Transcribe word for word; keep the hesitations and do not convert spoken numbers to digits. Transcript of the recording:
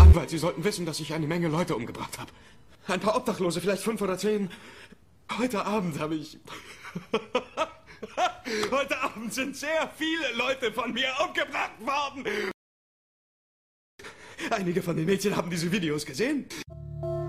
Weil Sie sollten wissen, dass ich eine Menge Leute umgebracht habe. Ein paar Obdachlose, vielleicht fünf oder zehn. Heute Abend habe ich... Heute Abend sind sehr viele Leute von mir umgebracht worden. Einige von den Mädchen haben diese Videos gesehen.